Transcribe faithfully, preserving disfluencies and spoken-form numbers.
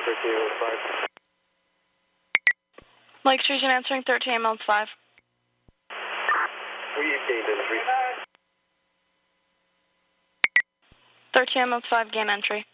thirteen ambulance five. Lake Station answering thirteen ambulance five. We gained entry. thirteen ambulance five, gain entry.